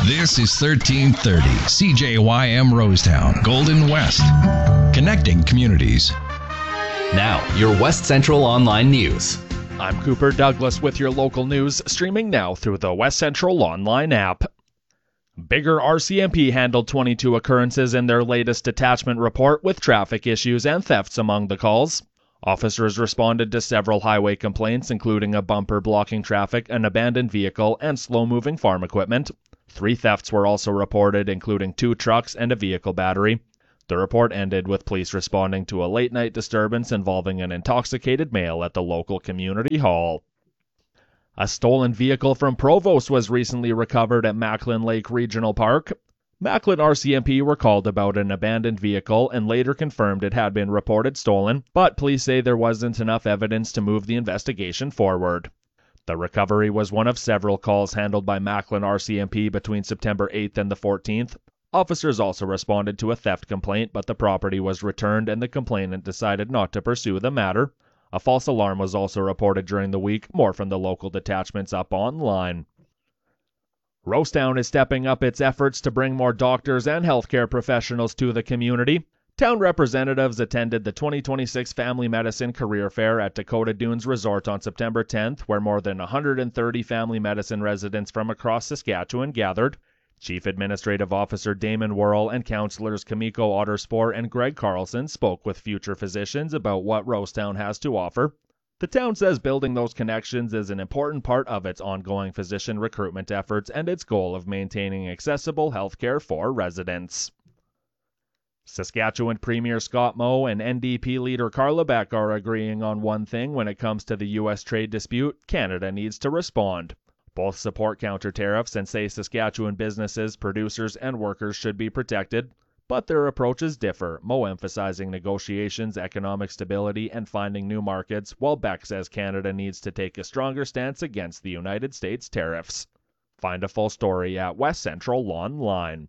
This is 1330 CJYM Rosetown, Golden West, connecting communities. Now, your West Central Online News. I'm Cooper Douglas with your local news, streaming now through the West Central Online app. Bigger RCMP handled 22 occurrences in their latest detachment report with traffic issues and thefts among the calls. Officers responded to several highway complaints, including a bumper blocking traffic, an abandoned vehicle, and slow-moving farm equipment. 3 thefts were also reported, including 2 trucks and a vehicle battery. The report ended with police responding to a late-night disturbance involving an intoxicated male at the local community hall. A stolen vehicle from Provost was recently recovered at Macklin Lake Regional Park. Macklin RCMP were called about an abandoned vehicle and later confirmed it had been reported stolen, but police say there wasn't enough evidence to move the investigation forward. The recovery was one of several calls handled by Macklin RCMP between September 8th and the 14th. Officers also responded to a theft complaint, but the property was returned and the complainant decided not to pursue the matter. A false alarm was also reported during the week, more from the local detachments up online. Rosetown is stepping up its efforts to bring more doctors and healthcare professionals to the community. Town representatives attended the 2026 Family Medicine Career Fair at Dakota Dunes Resort on September 10th, where more than 130 family medicine residents from across Saskatchewan gathered. Chief Administrative Officer Damon Worrell and councillors Kamiko Otterspore and Greg Carlson spoke with future physicians about what Rosetown has to offer. The town says building those connections is an important part of its ongoing physician recruitment efforts and its goal of maintaining accessible healthcare for residents. Saskatchewan Premier Scott Moe and NDP leader Carla Beck are agreeing on one thing when it comes to the U.S. trade dispute: Canada needs to respond. Both support counter-tariffs and say Saskatchewan businesses, producers, and workers should be protected, but their approaches differ, Moe emphasizing negotiations, economic stability, and finding new markets, while Beck says Canada needs to take a stronger stance against the United States tariffs. Find a full story at West Central Online.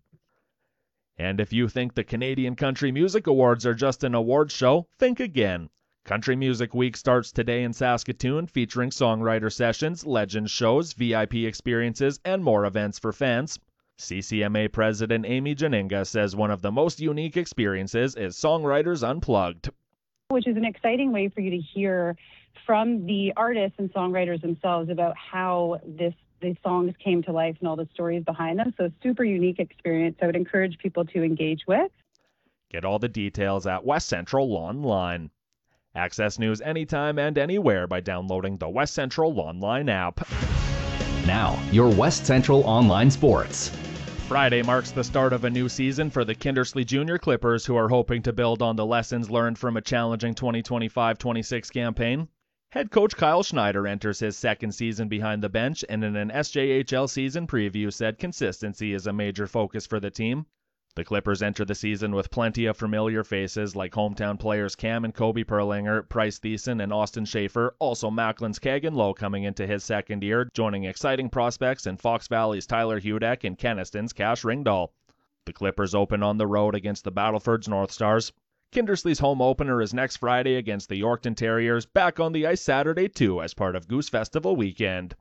And if you think the Canadian Country Music Awards are just an awards show, think again. Country Music Week starts today in Saskatoon, featuring songwriter sessions, legend shows, VIP experiences, and more events for fans. CCMA President Amy Janinga says one of the most unique experiences is Songwriters Unplugged, which is an exciting way for you to hear from the artists and songwriters themselves about how these songs came to life and all the stories behind them. So super unique experience I would encourage people to engage with. Get all the details at West Central Online. Access news anytime and anywhere by downloading the West Central Online app. Now, your West Central Online Sports. Friday marks the start of a new season for the Kindersley Junior Clippers, who are hoping to build on the lessons learned from a challenging 2025-26 campaign. Head coach Kyle Schneider enters his second season behind the bench, and in an SJHL season preview said consistency is a major focus for the team. The Clippers enter the season with plenty of familiar faces like hometown players Cam and Kobe Perlinger, Bryce Thiessen, and Austin Schaefer, also Macklin's Kagan Lowe coming into his second year, joining exciting prospects in Fox Valley's Tyler Hudak and Keniston's Cash Ringdahl. The Clippers open on the road against the Battleford's North Stars. Kindersley's home opener is next Friday against the Yorkton Terriers, back on the ice Saturday too as part of Goose Festival weekend.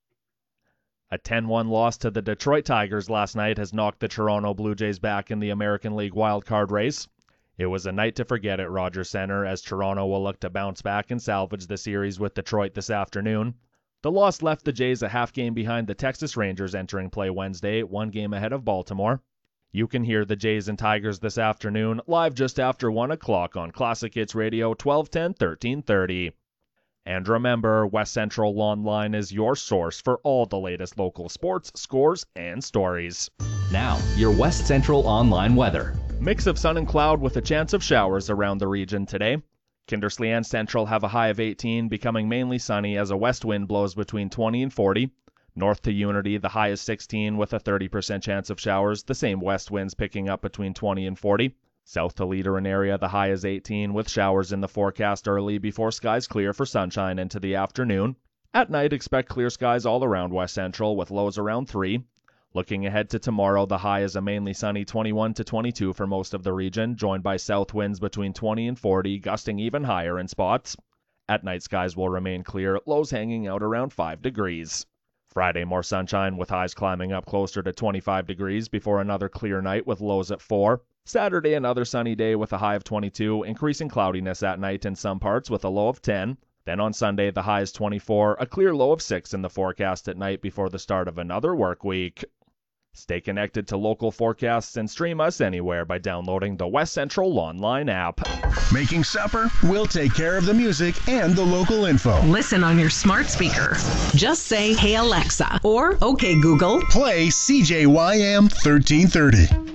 A 10-1 loss to the Detroit Tigers last night has knocked the Toronto Blue Jays back in the American League wildcard race. It was a night to forget at Rogers Centre, as Toronto will look to bounce back and salvage the series with Detroit this afternoon. The loss left the Jays a half game behind the Texas Rangers entering play Wednesday, 1 game ahead of Baltimore. You can hear the Jays and Tigers this afternoon, live just after 1 o'clock on Classic Hits Radio 1210, 1330. And remember, West Central Online is your source for all the latest local sports, scores, and stories. Now, your West Central Online weather. Mix of sun and cloud with a chance of showers around the region today. Kindersley and Central have a high of 18, becoming mainly sunny as a west wind blows between 20 and 40. North to Unity, the high is 16 with a 30% chance of showers, the same west winds picking up between 20 and 40. South to Leader and area, the high is 18 with showers in the forecast early before skies clear for sunshine into the afternoon. At night, expect clear skies all around West Central with lows around 3. Looking ahead to tomorrow, the high is a mainly sunny 21 to 22 for most of the region, joined by south winds between 20 and 40, gusting even higher in spots. At night, skies will remain clear, lows hanging out around 5 degrees. Friday, more sunshine with highs climbing up closer to 25 degrees before another clear night with lows at 4. Saturday, another sunny day with a high of 22, increasing cloudiness at night in some parts with a low of 10. Then on Sunday, the high is 24, a clear low of 6 in the forecast at night before the start of another work week. Stay connected to local forecasts and stream us anywhere by downloading the West Central Online app. Making supper? We'll take care of the music and the local info. Listen on your smart speaker. Just say, "Hey Alexa," or "Okay Google." Play CJYM 1330.